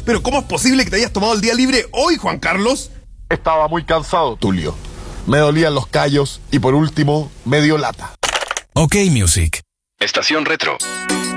Pero ¿cómo es posible que te hayas tomado el día libre hoy, Juan Carlos? Estaba muy cansado, Tulio. Me dolían los callos y por último, me dio lata. OK Music. Estación Retro.